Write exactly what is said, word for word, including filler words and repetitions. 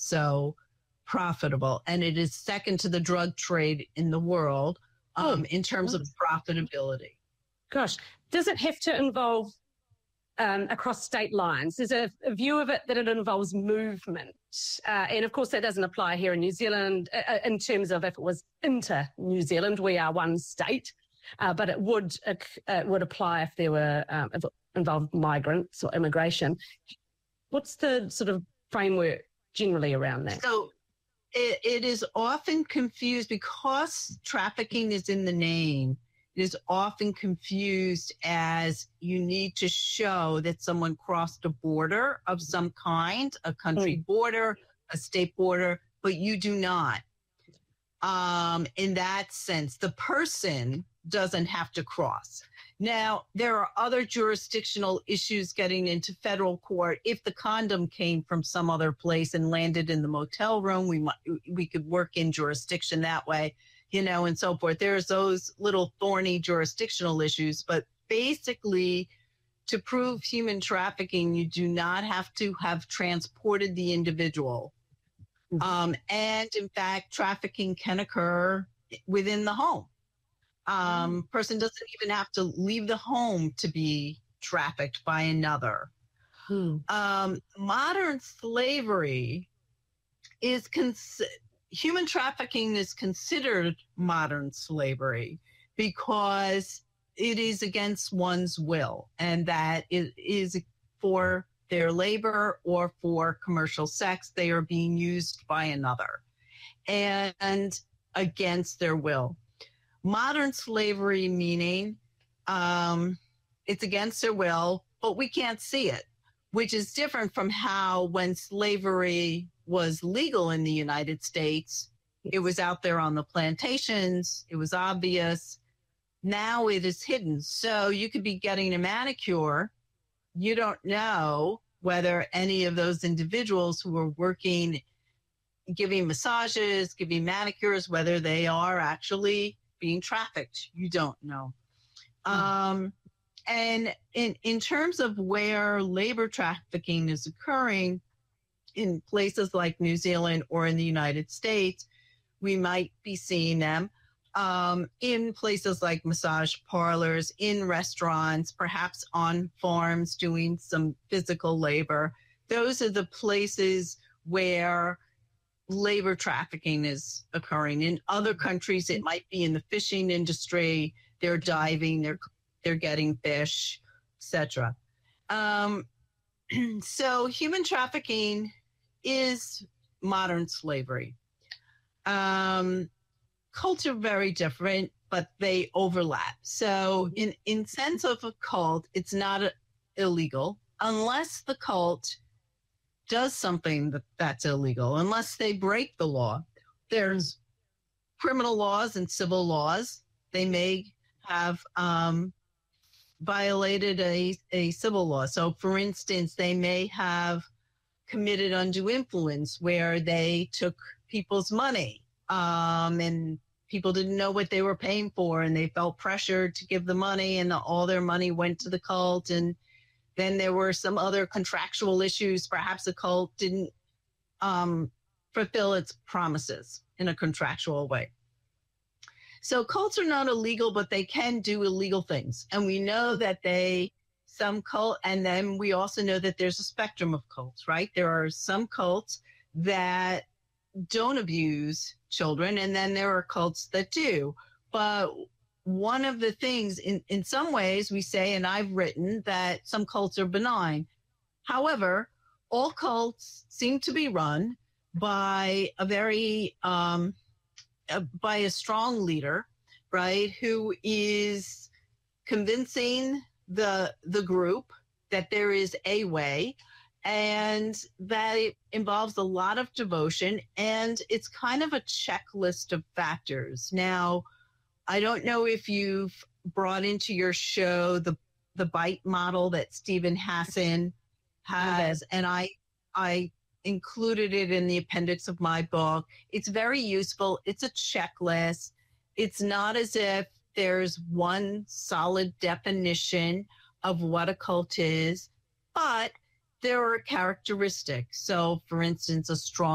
so profitable. And it is second to the drug trade in the world um, Oh, in terms of profitability. gosh. Does it have to involve um, across state lines? There's a, a view of it that it involves movement. Uh, and of course, that doesn't apply here in New Zealand uh, in terms of if it was inter New Zealand, we are one state. Uh, but it would uh, it would apply if there were um, if it involved migrants or immigration. What's the sort of framework generally around that? So it, it is often confused because trafficking is in the name. It is often confused as you need to show that someone crossed a border of some kind, a country mm. border, a state border, but you do not. Um, in that sense, the person doesn't have to cross. Now, there are other jurisdictional issues getting into federal court. If the condom came from some other place and landed in the motel room, we might, we could work in jurisdiction that way, you know, and so forth. There's those little thorny jurisdictional issues, but basically to prove human trafficking, you do not have to have transported the individual. Mm-hmm. Um, and in fact, trafficking can occur within the home. Um, person doesn't even have to leave the home to be trafficked by another. Hmm. Um, modern slavery is, cons- human trafficking is considered modern slavery because it is against one's will, and that it is for their labor or for commercial sex. They are being used by another and against their will. Modern slavery meaning um, it's against their will, but we can't see it, which is different from how when slavery was legal in the United States, it was out there on the plantations, it was obvious. Now it is hidden. So you could be getting a manicure. You don't know whether any of those individuals who are working, giving massages, giving manicures, whether they are actually being trafficked. You don't know. Um, and in, in terms of where labor trafficking is occurring in places like New Zealand or in the United States, we might be seeing them um, in places like massage parlors, in restaurants, perhaps on farms doing some physical labor. Those are the places where labor trafficking is occurring. In other countries, it might be in the fishing industry. They're diving, they're they're getting fish, et cetera. Um, so human trafficking is modern slavery. Um, cults are very different, but they overlap. So in, in sense of a cult, it's not a, illegal unless the cult does something that, that's illegal, unless they break the law. There's criminal laws and civil laws. They may have um, violated a, a civil law. So, for instance, they may have committed undue influence where they took people's money um, and people didn't know what they were paying for and they felt pressured to give the money and all their money went to the cult. And then there were some other contractual issues. Perhaps the cult didn't um, fulfill its promises in a contractual way. So cults are not illegal, but they can do illegal things. And we know that they, some cult, and then we also know that there's a spectrum of cults, right? There are some cults that don't abuse children, and then there are cults that do. But one of the things, in, in some ways, we say, and I've written, that some cults are benign. However, all cults seem to be run by a very, um, uh, by a strong leader, right, who is convincing the the group that there is a way, and that it involves a lot of devotion, and it's kind of a checklist of factors. Now, I don't know if you've brought into your show the the BITE model that Steven Hassan has, and I I included it in the appendix of my book. It's very useful. It's a checklist. It's not as if there's one solid definition of what a cult is, but there are characteristics. So, for instance, a strong